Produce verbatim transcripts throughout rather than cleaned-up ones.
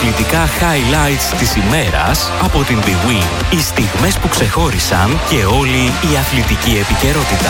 αθλητικά highlights της ημέρας από την Big Win. Οι στιγμές που ξεχώρισαν και όλη η αθλητική επικαιρότητα.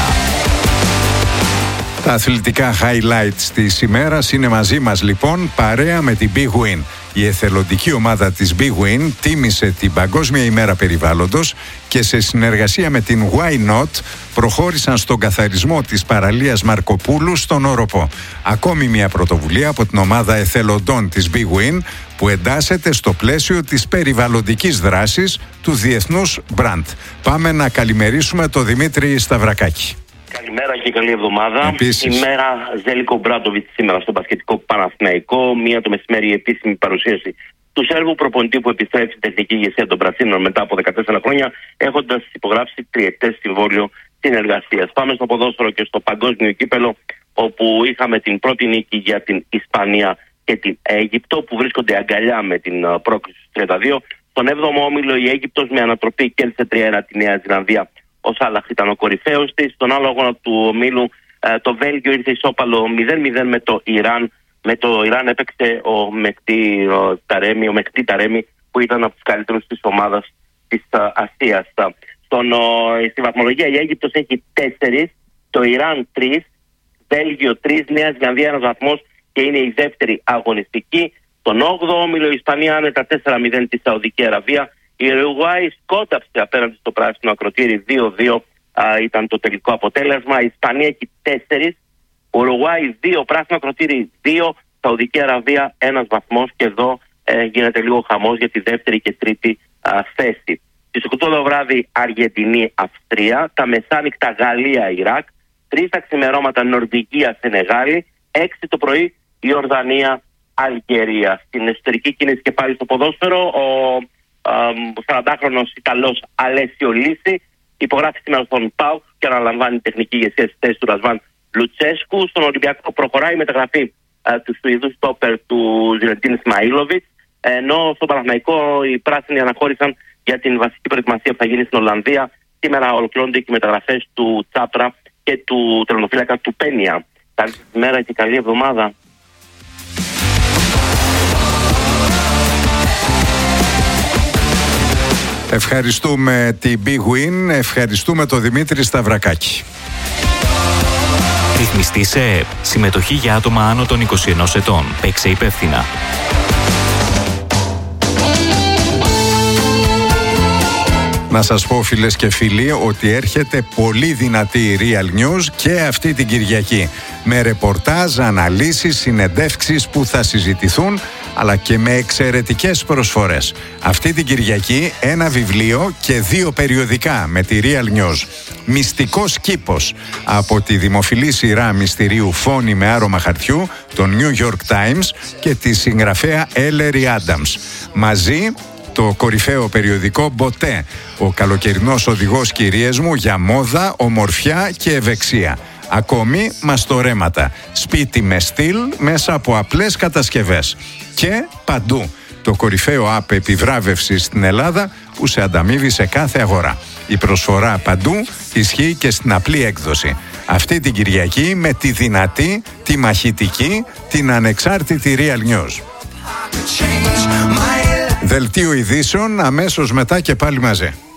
Τα αθλητικά highlights της ημέρας είναι μαζί μας λοιπόν, παρέα με την Big Win. Η εθελοντική ομάδα της Big Win τίμησε την Παγκόσμια ημέρα περιβάλλοντος και σε συνεργασία με την Why Not προχώρησαν στον καθαρισμό της παραλίας Μαρκοπούλου στον Όροπο. Ακόμη μια πρωτοβουλία από την ομάδα εθελοντών της Big Win που εντάσσεται στο πλαίσιο της περιβαλλοντικής δράσης του Διεθνούς Brand. Πάμε να καλημερίσουμε τον Δημήτρη Σταυρακάκη. Καλημέρα και καλή εβδομάδα. Επίσης. Ημέρα Ζέλικο Μπράντοβιτς σήμερα στο μπασκετικό Παναθηναϊκό. Μία το μεσημέρι η επίσημη παρουσίαση του Σέρβου προπονητή που επιστρέφει στην τεχνική ηγεσία των Πρασίνων μετά από δεκατέσσερα χρόνια, έχοντας υπογράψει τριετές συμβόλαιο συνεργασίας. Πάμε στο ποδόσφαιρο και στο παγκόσμιο κύπελο, όπου είχαμε την πρώτη νίκη για την Ισπανία και την Αίγυπτο, που βρίσκονται αγκαλιά με την πρόκριση του τριάντα δύο. Στον έβδομο όμιλο η Αίγυπτος με ανατροπή κέρδισε τρία ένα τη Νέα Ζηλανδία. Ο Σάλαχ ήταν ο κορυφαίος της. Στον άλλο αγώνα του ομίλου το Βέλγιο ήρθε ισόπαλο μηδέν μηδέν με το Ιράν. Με το Ιράν έπαιξε ο Μεκτή Ταρέμι, ο Μεκτή Ταρέμι, που ήταν από τους καλύτερους της ομάδας της Ασίας. Στον, στη βαθμολογία η Αίγυπτος έχει τέσσερις, το Ιράν τρεις, Βέλγιο τρεις, Νέα Ζηλανδία ένας βαθμός και είναι η δεύτερη αγωνιστική. Στον όγδοο όμιλο η Ισπανία άνετα τέσσερα μηδέν τη Σαουδική Αραβία. Η Ουρουγουάη σκόνταψε απέναντι στο πράσινο ακροτήρι δύο δύο, α, ήταν το τελικό αποτέλεσμα. Η Ισπανία έχει τέσσερις, Ουρουγουάη δύο, πράσινο ακροτήρι δύο, Σαουδική Αραβία ένας βαθμός και εδώ ε, γίνεται λίγο χαμός για τη δεύτερη και τρίτη α, θέση. Στις οκτώ το βράδυ Αργεντινή Αυστρία, τα μεσάνυχτα Γαλλία Ιράκ, τρεις τα ξημερώματα Νορβηγία Σενεγάλη, έξι το πρωί Ιορδανία Αλγερία. Στην εσωτερική κίνηση και πάλι στο ποδόσφαιρο, ο ο σαραντάχρονος Ιταλός Αλέσιο Λύση υπογράφει σήμερα στον ΠΑΟΚ και αναλαμβάνει τεχνική ηγεσία στη θέση του Ρασβάν Λουτσέσκου. Στον Ολυμπιακό προχωράει η μεταγραφή α, του Σουηδού στόπερ του Ζιλετίν Ισμαήλοβιτς, ενώ στον Παναθηναϊκό οι πράσινοι αναχώρησαν για την βασική προετοιμασία που θα γίνει στην Ολλανδία. Σήμερα ολοκληρώνονται και οι μεταγραφές του Τσάπρα και του τερματοφύλακα του Πένια. Καλή μέρα και καλή εβδομάδα. Ευχαριστούμε την Big Win, ευχαριστούμε τον Δημήτρη Σταυρακάκη. Ρυθμιστή σε ΕΕΠ. Συμμετοχή για άτομα άνω των είκοσι ενός ετών. Παίξε υπεύθυνα. Να σας πω φίλες και φίλοι ότι έρχεται πολύ δυνατή η Real News και αυτή την Κυριακή. Με ρεπορτάζ, αναλύσεις, συνεντεύξεις που θα συζητηθούν, αλλά και με εξαιρετικές προσφορές. Αυτή την Κυριακή ένα βιβλίο και δύο περιοδικά με τη Real News. Μυστικός κήπος από τη δημοφιλή σειρά μυστηρίου Φόνη με άρωμα χαρτιού, το New York Times και τη συγγραφέα Έλερι Άνταμς. Μαζί το κορυφαίο περιοδικό Μποτέ, ο καλοκαιρινός οδηγός κυρίες μου για μόδα, ομορφιά και ευεξία. Ακόμη μαστορέματα, σπίτι με στυλ μέσα από απλές κατασκευές. Και παντού το κορυφαίο app επιβράβευσης στην Ελλάδα που σε ανταμείβει σε κάθε αγορά. Η προσφορά παντού ισχύει και στην απλή έκδοση. Αυτή την Κυριακή με τη δυνατή, τη μαχητική, την ανεξάρτητη Real News. Δελτίο ειδήσεων αμέσως μετά και πάλι μαζί.